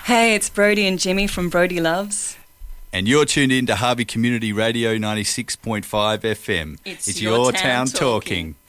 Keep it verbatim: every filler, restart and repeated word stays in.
Hey, it's Brody and Jimmy from Brody Loves. And you're tuned in to Harvey Community Radio ninety-six point five F M. It's, it's your, your town, town talking. talking.